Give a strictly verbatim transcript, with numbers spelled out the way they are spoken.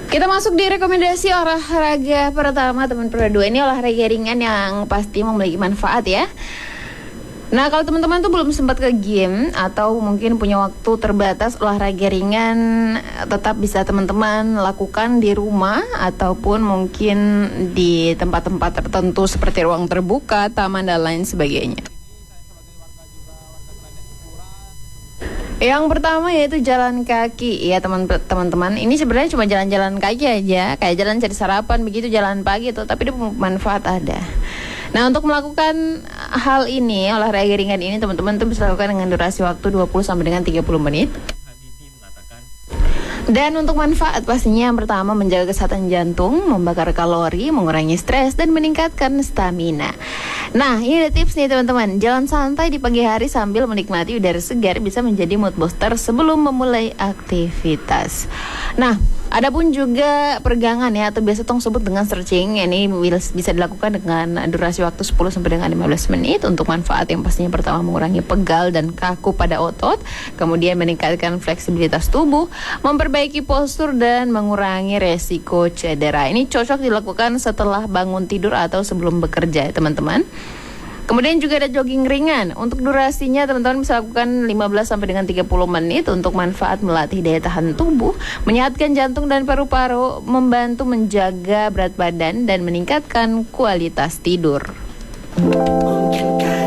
Kita masuk di rekomendasi olahraga pertama teman perdua. Ini olahraga ringan yang pasti memiliki manfaat ya. Nah, kalau teman-teman tuh belum sempat ke gym atau mungkin punya waktu terbatas, olahraga ringan tetap bisa teman-teman lakukan di rumah ataupun mungkin di tempat-tempat tertentu seperti ruang terbuka, taman dan lain sebagainya. Yang pertama yaitu jalan kaki ya teman-teman. Ini sebenarnya cuma jalan-jalan kaki aja, kayak jalan cari sarapan begitu, jalan pagi tuh, tapi dia manfaat ada. Nah, untuk melakukan hal ini, olahraga ringan ini teman-teman tuh bisa lakukan dengan durasi waktu dua puluh sampai dengan tiga puluh menit. Dan untuk manfaat pastinya yang pertama menjaga kesehatan jantung, membakar kalori, mengurangi stres, dan meningkatkan stamina. Nah, ini ada tips nih teman-teman. Jalan santai di pagi hari sambil menikmati udara segar bisa menjadi mood booster sebelum memulai aktivitas. Nah, ada pun juga peregangan ya, atau biasa tong sebut dengan stretching. Ini bisa dilakukan dengan durasi waktu sepuluh sampai dengan lima belas menit untuk manfaat yang pastinya pertama mengurangi pegal dan kaku pada otot, kemudian meningkatkan fleksibilitas tubuh, memperbaiki postur dan mengurangi resiko cedera. Ini cocok dilakukan setelah bangun tidur atau sebelum bekerja ya teman-teman. Kemudian juga ada jogging ringan. Untuk durasinya teman-teman bisa lakukan lima belas sampai dengan tiga puluh menit untuk manfaat melatih daya tahan tubuh, menyehatkan jantung dan paru-paru, membantu menjaga berat badan dan meningkatkan kualitas tidur.